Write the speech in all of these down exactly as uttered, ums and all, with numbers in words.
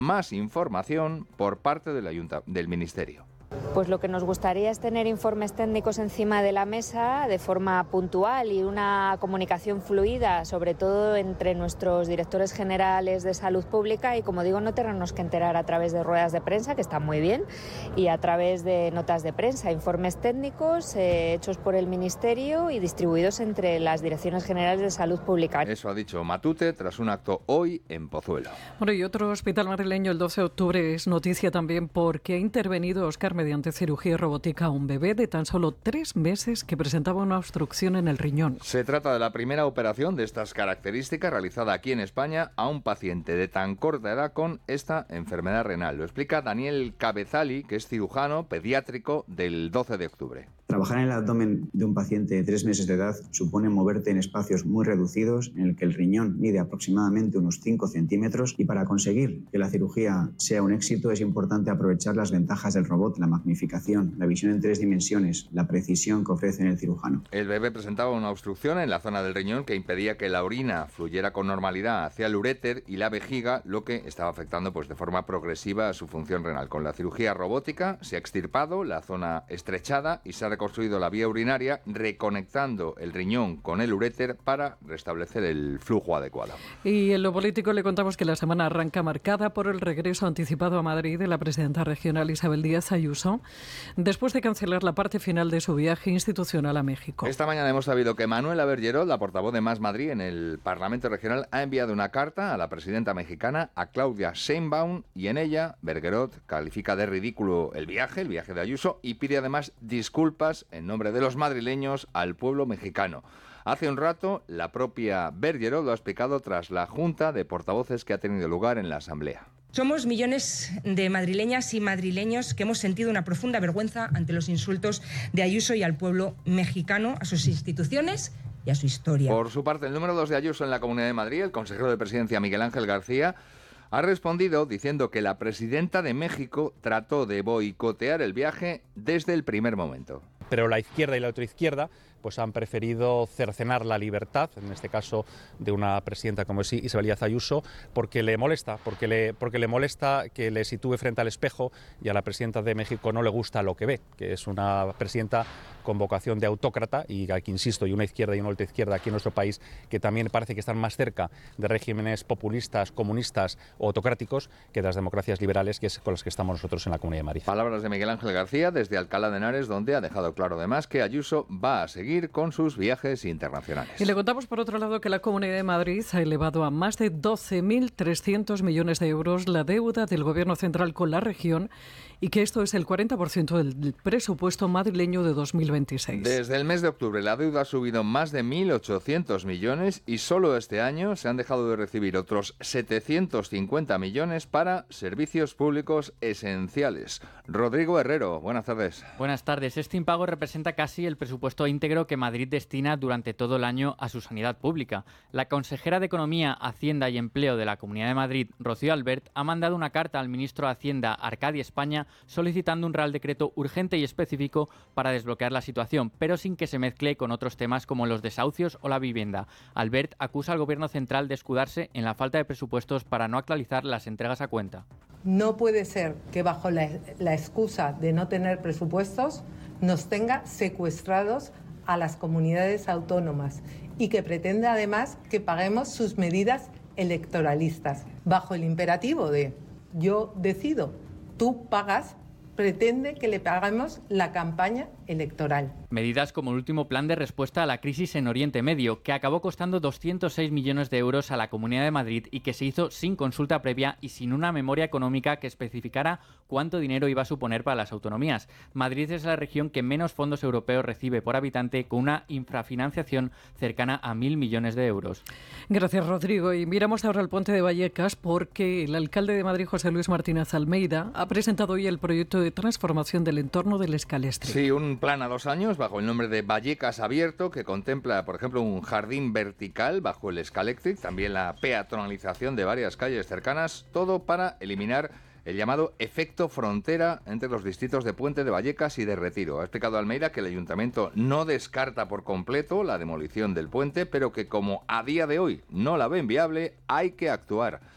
más información por parte del, ayunta- del Ministerio. Pues lo que nos gustaría es tener informes técnicos encima de la mesa de forma puntual y una comunicación fluida, sobre todo entre nuestros directores generales de salud pública y, como digo, no tenernos que enterar a través de ruedas de prensa, que están muy bien, y a través de notas de prensa, informes técnicos eh, hechos por el Ministerio y distribuidos entre las direcciones generales de salud pública. Eso ha dicho Matute tras un acto hoy en Pozuelo. Bueno, y otro hospital madrileño el doce de octubre es noticia también porque ha intervenido Óscar mediante cirugía robótica a un bebé de tan solo tres meses que presentaba una obstrucción en el riñón. Se trata de la primera operación de estas características realizada aquí en España a un paciente de tan corta edad con esta enfermedad renal. Lo explica Daniel Cabezali, que es cirujano pediátrico del doce de octubre. Trabajar en el abdomen de un paciente de tres meses de edad supone moverte en espacios muy reducidos en el que el riñón mide aproximadamente unos cinco centímetros y para conseguir que la cirugía sea un éxito es importante aprovechar las ventajas del robot, la magnificación, la visión en tres dimensiones, la precisión que ofrece el cirujano. El bebé presentaba una obstrucción en la zona del riñón que impedía que la orina fluyera con normalidad hacia el uréter y la vejiga, lo que estaba afectando pues, de forma progresiva a su función renal. Con la cirugía robótica se ha extirpado la zona estrechada y se ha construido la vía urinaria, reconectando el riñón con el uréter para restablecer el flujo adecuado. Y en lo político le contamos que la semana arranca marcada por el regreso anticipado a Madrid de la presidenta regional Isabel Díaz Ayuso, después de cancelar la parte final de su viaje institucional a México. Esta mañana hemos sabido que Manuela Bergerot, la portavoz de Más Madrid en el Parlamento Regional, ha enviado una carta a la presidenta mexicana, a Claudia Sheinbaum, y en ella Bergerot califica de ridículo el viaje, el viaje de Ayuso, y pide además disculpas en nombre de los madrileños al pueblo mexicano. Hace un rato, la propia Bergerot lo ha explicado tras la junta de portavoces que ha tenido lugar en la Asamblea. Somos millones de madrileñas y madrileños que hemos sentido una profunda vergüenza ante los insultos de Ayuso y al pueblo mexicano, a sus instituciones y a su historia. Por su parte, el número dos de Ayuso en la Comunidad de Madrid, el consejero de Presidencia Miguel Ángel García, ha respondido diciendo que la presidenta de México trató de boicotear el viaje desde el primer momento. Pero la izquierda y la ultraizquierda pues han preferido cercenar la libertad, en este caso de una presidenta como es Isabel Díaz Ayuso, porque le molesta, porque le, porque le molesta que le sitúe frente al espejo, y a la presidenta de México no le gusta lo que ve, que es una presidenta con vocación de autócrata, y aquí insisto, y una izquierda y una ultraizquierda aquí en nuestro país que también parece que están más cerca de regímenes populistas, comunistas o autocráticos que de las democracias liberales, que es con las que estamos nosotros en la Comunidad de Madrid. Palabras de Miguel Ángel García desde Alcalá de Henares, donde ha dejado claro además que Ayuso va a seguir con sus viajes internacionales. Y le contamos por otro lado que la Comunidad de Madrid ha elevado a más de doce mil trescientos millones de euros la deuda del Gobierno central con la región, y que esto es el cuarenta por ciento del presupuesto madrileño de dos mil veintiséis. Desde el mes de octubre la deuda ha subido más de mil ochocientos millones y solo este año se han dejado de recibir otros setecientos cincuenta millones para servicios públicos esenciales. Rodrigo Herrero, buenas tardes. Buenas tardes. Este impago representa casi el presupuesto íntegro que Madrid destina durante todo el año a su sanidad pública. La consejera de Economía, Hacienda y Empleo de la Comunidad de Madrid, Rocío Albert, ha mandado una carta al ministro de Hacienda, Arcadia España, solicitando un real decreto urgente y específico para desbloquear la situación, pero sin que se mezcle con otros temas como los desahucios o la vivienda. Albert acusa al Gobierno central de escudarse en la falta de presupuestos para no actualizar las entregas a cuenta. No puede ser que bajo la, la excusa de no tener presupuestos nos tenga secuestrados a las comunidades autónomas y que pretenda además que paguemos sus medidas electoralistas. Bajo el imperativo de yo decido, tú pagas, pretende que le paguemos la campaña electoral. Medidas como el último plan de respuesta a la crisis en Oriente Medio, que acabó costando doscientos seis millones de euros a la Comunidad de Madrid y que se hizo sin consulta previa y sin una memoria económica que especificara cuánto dinero iba a suponer para las autonomías. Madrid es la región que menos fondos europeos recibe por habitante, con una infrafinanciación cercana a mil millones de euros. Gracias, Rodrigo. Y miramos ahora al puente de Vallecas, porque el alcalde de Madrid, José Luis Martínez Almeida, ha presentado hoy el proyecto de transformación del entorno del Escalestre. Sí, un plan a dos años bajo el nombre de Vallecas Abierto, que contempla, por ejemplo, un jardín vertical bajo el Escaléctric, también la peatonalización de varias calles cercanas, todo para eliminar el llamado efecto frontera entre los distritos de Puente de Vallecas y de Retiro. Ha explicado Almeida que el ayuntamiento no descarta por completo la demolición del puente, pero que como a día de hoy no la ven viable, hay que actuar.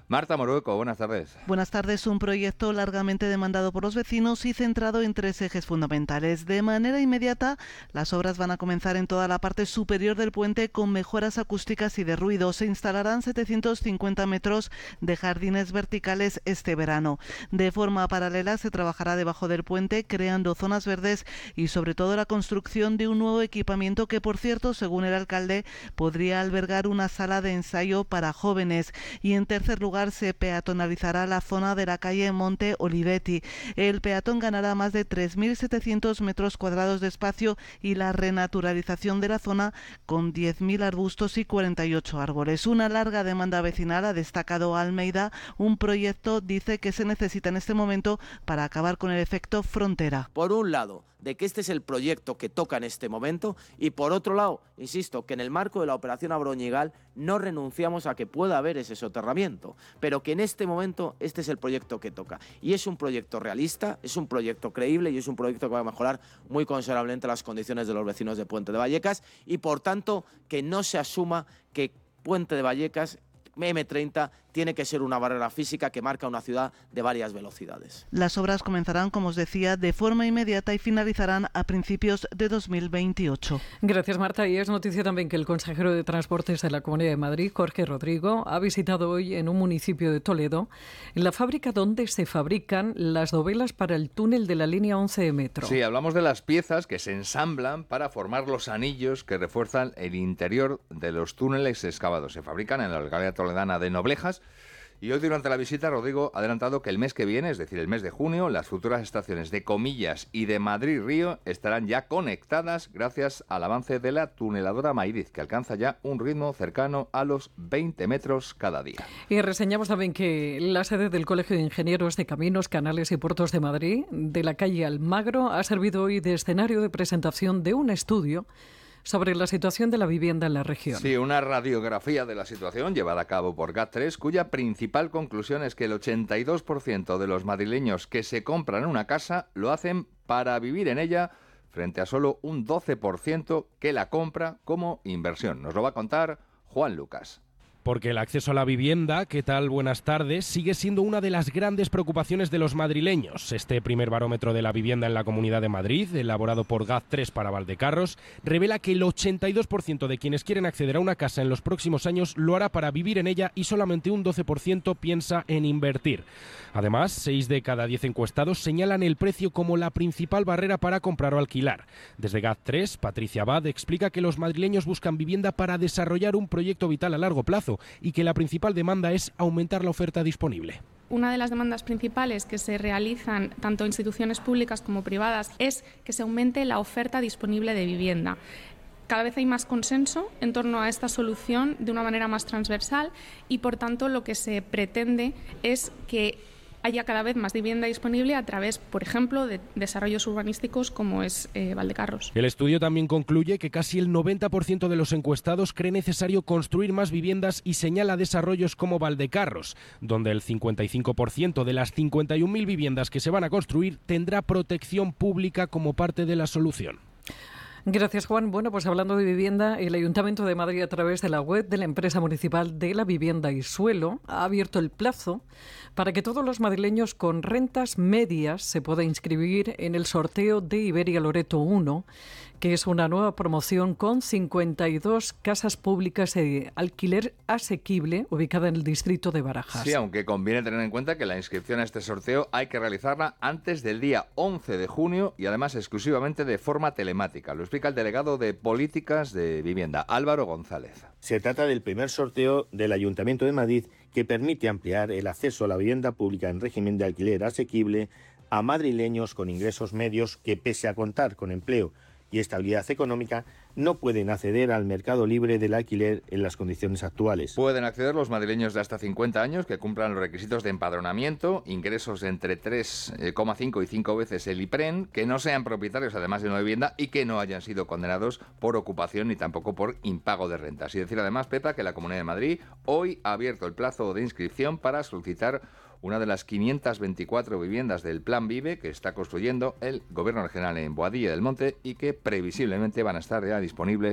Marta Morueco, buenas tardes. Buenas tardes. Un proyecto largamente demandado por los vecinos y centrado en tres ejes fundamentales. De manera inmediata, las obras van a comenzar en toda la parte superior del puente con mejoras acústicas y de ruido. Se instalarán setecientos cincuenta metros de jardines verticales este verano. De forma paralela, se trabajará debajo del puente creando zonas verdes y sobre todo la construcción de un nuevo equipamiento que, por cierto, según el alcalde, podría albergar una sala de ensayo para jóvenes. Y en tercer lugar, se peatonalizará la zona de la calle Monte Olivetti. El peatón ganará más de tres mil setecientos metros cuadrados de espacio y la renaturalización de la zona con diez mil arbustos y cuarenta y ocho árboles. Una larga demanda vecinal, ha destacado Almeida. Un proyecto, dice, que se necesita en este momento para acabar con el efecto frontera. Por un lado, de que este es el proyecto que toca en este momento, y por otro lado, insisto, que en el marco de la operación Abroñigal no renunciamos a que pueda haber ese soterramiento, pero que en este momento este es el proyecto que toca. Y es un proyecto realista, es un proyecto creíble y es un proyecto que va a mejorar muy considerablemente las condiciones de los vecinos de Puente de Vallecas y, por tanto, que no se asuma que Puente de Vallecas, eme treinta, tiene que ser una barrera física que marca una ciudad de varias velocidades. Las obras comenzarán, como os decía, de forma inmediata y finalizarán a principios de dos mil veintiocho. Gracias, Marta. Y es noticia también que el consejero de Transportes de la Comunidad de Madrid, Jorge Rodrigo, ha visitado hoy en un municipio de Toledo la fábrica donde se fabrican las dovelas para el túnel de la línea once de metro. Sí, hablamos de las piezas que se ensamblan para formar los anillos que refuerzan el interior de los túneles excavados. Se fabrican en la localidad toledana de Noblejas. Y hoy, durante la visita, Rodrigo ha adelantado que el mes que viene, es decir, el mes de junio, las futuras estaciones de Comillas y de Madrid-Río estarán ya conectadas gracias al avance de la tuneladora Mairiz, que alcanza ya un ritmo cercano a los veinte metros cada día. Y reseñamos también que la sede del Colegio de Ingenieros de Caminos, Canales y Puertos de Madrid, de la calle Almagro, ha servido hoy de escenario de presentación de un estudio sobre la situación de la vivienda en la región. Sí, una radiografía de la situación llevada a cabo por G A T tres, cuya principal conclusión es que el ochenta y dos por ciento de los madrileños que se compran una casa lo hacen para vivir en ella, frente a solo un doce por ciento que la compra como inversión. Nos lo va a contar Juan Lucas. Porque el acceso a la vivienda, ¿qué tal? Buenas tardes, sigue siendo una de las grandes preocupaciones de los madrileños. Este primer barómetro de la vivienda en la Comunidad de Madrid, elaborado por G A T tres para Valdecarros, revela que el ochenta y dos por ciento de quienes quieren acceder a una casa en los próximos años lo hará para vivir en ella y solamente un doce por ciento piensa en invertir. Además, seis de cada diez encuestados señalan el precio como la principal barrera para comprar o alquilar. Desde G A T tres, Patricia Abad explica que los madrileños buscan vivienda para desarrollar un proyecto vital a largo plazo y que la principal demanda es aumentar la oferta disponible. Una de las demandas principales que se realizan tanto en instituciones públicas como privadas es que se aumente la oferta disponible de vivienda. Cada vez hay más consenso en torno a esta solución de una manera más transversal y, por tanto, lo que se pretende es que haya cada vez más vivienda disponible a través, por ejemplo, de desarrollos urbanísticos como es eh, Valdecarros. El estudio también concluye que casi el noventa por ciento de los encuestados cree necesario construir más viviendas y señala desarrollos como Valdecarros, donde el cincuenta y cinco por ciento de las cincuenta y un mil viviendas que se van a construir tendrá protección pública como parte de la solución. Gracias, Juan. Bueno, pues hablando de vivienda, el Ayuntamiento de Madrid, a través de la web de la Empresa Municipal de la Vivienda y Suelo, ha abierto el plazo para que todos los madrileños con rentas medias se puedan inscribir en el sorteo de Iberia Loreto uno, que es una nueva promoción con cincuenta y dos casas públicas de alquiler asequible ubicada en el distrito de Barajas. Sí, aunque conviene tener en cuenta que la inscripción a este sorteo hay que realizarla antes del día once de junio y además exclusivamente de forma telemática. Lo explica el delegado de Políticas de Vivienda, Álvaro González. Se trata del primer sorteo del Ayuntamiento de Madrid que permite ampliar el acceso a la vivienda pública en régimen de alquiler asequible a madrileños con ingresos medios que, pese a contar con empleo y estabilidad económica, no pueden acceder al mercado libre del alquiler en las condiciones actuales. Pueden acceder los madrileños de hasta cincuenta años que cumplan los requisitos de empadronamiento, ingresos entre tres coma cinco y cinco veces el IPREN, que no sean propietarios además de una vivienda y que no hayan sido condenados por ocupación ni tampoco por impago de rentas. Y decir además, Pepa, que la Comunidad de Madrid hoy ha abierto el plazo de inscripción para solicitar una de las quinientas veinticuatro viviendas del Plan Vive que está construyendo el Gobierno regional en Boadilla del Monte y que previsiblemente van a estar ya disponibles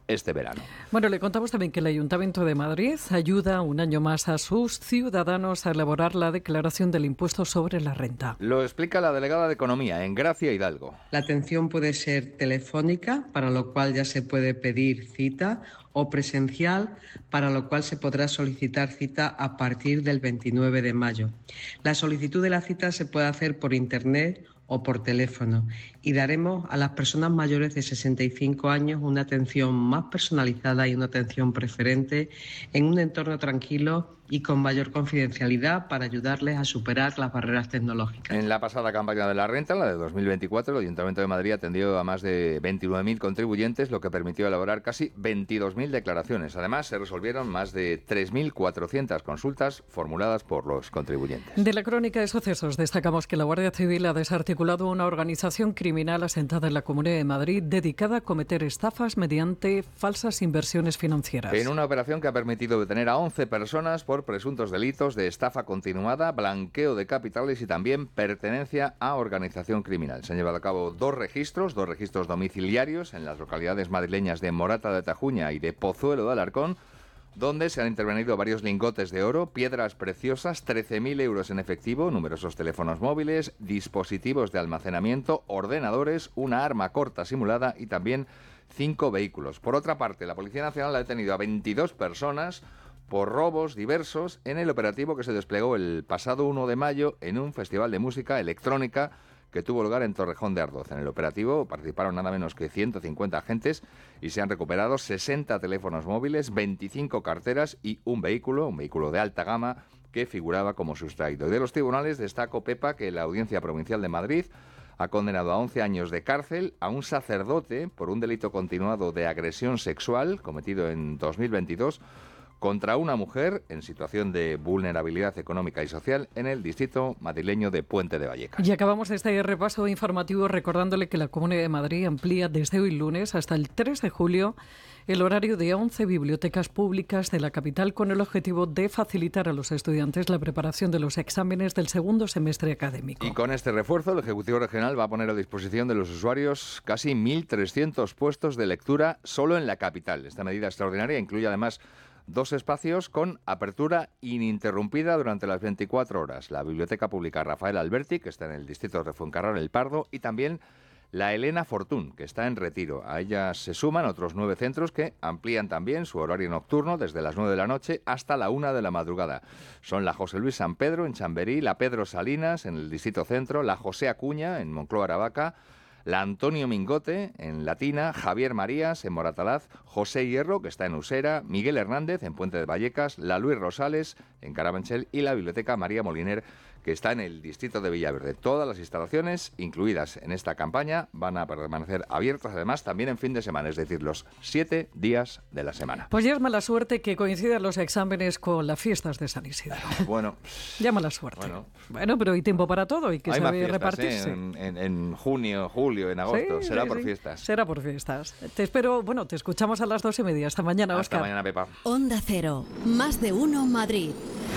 este verano. Bueno, le contamos también que el Ayuntamiento de Madrid ayuda un año más a sus ciudadanos a elaborar la declaración del impuesto sobre la renta. Lo explica la delegada de Economía en Gracia Hidalgo. La atención puede ser telefónica, para lo cual ya se puede pedir cita, o presencial, para lo cual se podrá solicitar cita a partir del veintinueve de mayo. La solicitud de la cita se puede hacer por Internet o por teléfono y daremos a las personas mayores de sesenta y cinco años una atención más personalizada y una atención preferente en un entorno tranquilo y con mayor confidencialidad para ayudarles a superar las barreras tecnológicas. En la pasada campaña de la renta, la de dos mil veinticuatro, el Ayuntamiento de Madrid atendió a más de veintinueve mil contribuyentes, lo que permitió elaborar casi veintidós mil declaraciones. Además, se resolvieron más de tres mil cuatrocientas consultas formuladas por los contribuyentes. De la crónica de sucesos destacamos que la Guardia Civil ha desarticulado una organización criminal asentada en la Comunidad de Madrid dedicada a cometer estafas mediante falsas inversiones financieras. En una operación que ha permitido detener a once personas por presuntos delitos de estafa continuada, blanqueo de capitales y también pertenencia a organización criminal. Se han llevado a cabo dos registros, dos registros domiciliarios en las localidades madrileñas de Morata de Tajuña y de Pozuelo de Alarcón, donde se han intervenido varios lingotes de oro, piedras preciosas, trece mil euros en efectivo, numerosos teléfonos móviles, dispositivos de almacenamiento, ordenadores, una arma corta simulada y también cinco vehículos. Por otra parte, la Policía Nacional ha detenido a veintidós personas por robos diversos en el operativo que se desplegó el pasado uno de mayo en un festival de música electrónica que tuvo lugar en Torrejón de Ardoz. En el operativo participaron nada menos que ciento cincuenta agentes y se han recuperado sesenta teléfonos móviles, veinticinco carteras y un vehículo, un vehículo de alta gama que figuraba como sustraído. Y de los tribunales destaco, Pepa, que la Audiencia Provincial de Madrid ha condenado a once años de cárcel a un sacerdote por un delito continuado de agresión sexual cometido en dos mil veintidós contra una mujer en situación de vulnerabilidad económica y social en el distrito madrileño de Puente de Vallecas. Y acabamos este repaso informativo recordándole que la Comunidad de Madrid amplía desde hoy lunes hasta el tres de julio el horario de once bibliotecas públicas de la capital con el objetivo de facilitar a los estudiantes la preparación de los exámenes del segundo semestre académico. Y con este refuerzo, el Ejecutivo Regional va a poner a disposición de los usuarios casi mil trescientos puestos de lectura solo en la capital. Esta medida extraordinaria incluye además dos espacios con apertura ininterrumpida durante las veinticuatro horas. La Biblioteca Pública Rafael Alberti, que está en el distrito de Fuencarral, El Pardo, y también la Elena Fortún, que está en Retiro. A ellas se suman otros nueve centros que amplían también su horario nocturno desde las nueve de la noche hasta la una de la madrugada. Son la José Luis San Pedro en Chamberí, la Pedro Salinas en el distrito centro, la José Acuña en Moncloa Aravaca, la Antonio Mingote en Latina, Javier Marías en Moratalaz, José Hierro, que está en Usera, Miguel Hernández en Puente de Vallecas, la Luis Rosales en Carabanchel y la Biblioteca María Moliner, que está en el distrito de Villaverde. Todas las instalaciones incluidas en esta campaña van a permanecer abiertas, además, también en fin de semana, es decir, los siete días de la semana. Pues ya es mala suerte que coincidan los exámenes con las fiestas de San Isidro. Bueno. Ya mala suerte. Bueno, bueno, pero hay tiempo para todo, hay que hay saber fiestas, repartirse. ¿eh? En, en, en junio, julio, en agosto, sí, será sí, por sí. fiestas. Será por fiestas. Te espero, bueno, te escuchamos a las dos y media. Hasta mañana, Hasta Óscar. mañana, Pepa. Onda Cero, más de uno Madrid.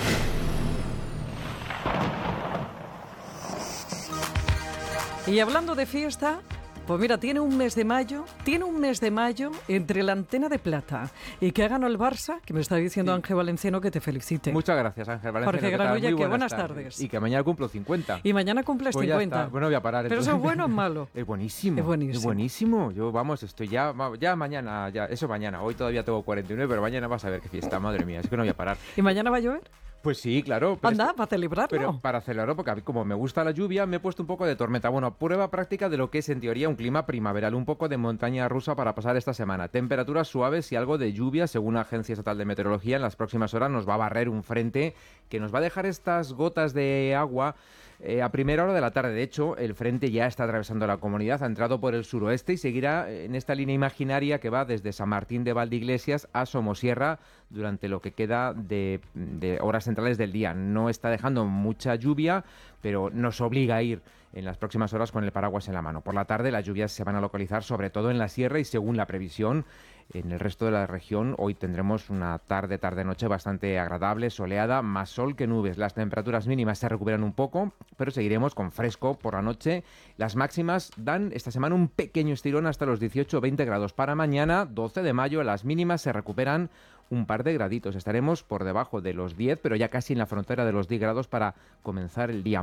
Y hablando de fiesta, pues mira, tiene un mes de mayo, tiene un mes de mayo entre la Antena de Plata y que ha ganado el Barça, que me está diciendo sí. Ángel Valenciano que te felicite. Muchas gracias, Ángel Valenciano. Jorge Granulla, que buenas, buenas tardes. tardes. Y que mañana cumplo cincuenta. Y mañana cumples pues cincuenta. Bueno, voy a parar. Pero eso es bueno o malo. Es buenísimo. Es buenísimo. Es buenísimo. Yo, vamos, estoy ya, ya mañana, ya, eso mañana. Hoy todavía tengo cuarenta y nueve, pero mañana vas a ver qué fiesta, madre mía. Es que no voy a parar. ¿Y mañana va a llover? Pues sí, claro. Anda, es, para celebrarlo. Pero para celebrarlo, porque a mí, como me gusta la lluvia, me he puesto un poco de tormenta. Bueno, prueba práctica de lo que es en teoría un clima primaveral, un poco de montaña rusa para pasar esta semana. Temperaturas suaves y algo de lluvia, según la Agencia Estatal de Meteorología. En las próximas horas nos va a barrer un frente que nos va a dejar estas gotas de agua Eh, a primera hora de la tarde. De hecho, el frente ya está atravesando la comunidad, ha entrado por el suroeste y seguirá en esta línea imaginaria que va desde San Martín de Valdeiglesias a Somosierra durante lo que queda de, de horas centrales del día. No está dejando mucha lluvia, pero nos obliga a ir en las próximas horas con el paraguas en la mano. Por la tarde las lluvias se van a localizar sobre todo en la sierra y, según la previsión, En el resto de la región hoy tendremos una tarde, tarde-noche bastante agradable, soleada, más sol que nubes. Las temperaturas mínimas se recuperan un poco, pero seguiremos con fresco por la noche. Las máximas dan esta semana un pequeño estirón hasta los dieciocho o veinte grados. Para mañana, doce de mayo, las mínimas se recuperan un par de graditos. Estaremos por debajo de los diez, pero ya casi en la frontera de los diez grados para comenzar el día.